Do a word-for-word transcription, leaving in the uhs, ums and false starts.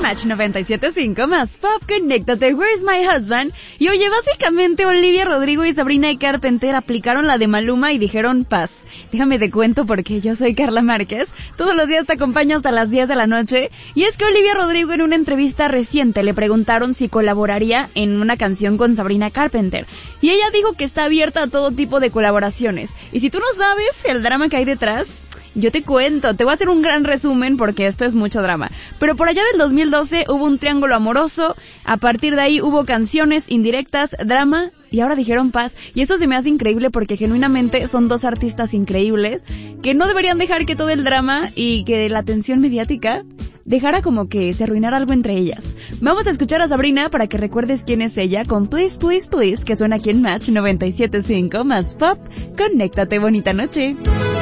Match noventa y siete punto cinco más Pop, conéctate, Where's My Husband? Y oye, básicamente Olivia Rodrigo y Sabrina Carpenter aplicaron la de Maluma y dijeron paz. Déjame te cuento porque yo soy Carla Márquez. Todos los días te acompaño hasta las diez de la noche. Y es que Olivia Rodrigo en una entrevista reciente le preguntaron si colaboraría en una canción con Sabrina Carpenter. Y ella dijo que está abierta a todo tipo de colaboraciones. Y si tú no sabes el drama que hay detrás, yo te cuento, te voy a hacer un gran resumen porque esto es mucho drama. Pero por allá del dos mil doce hubo un triángulo amoroso, a partir de ahí hubo canciones, indirectas, drama, y ahora dijeron paz. Y esto se me hace increíble porque genuinamente son dos artistas increíbles que no deberían dejar que todo el drama y que la atención mediática dejara como que se arruinara algo entre ellas. Vamos a escuchar a Sabrina para que recuerdes quién es ella con Please, Please, Please, que suena aquí en Match noventa y siete punto cinco más Pop. Conéctate, bonita noche.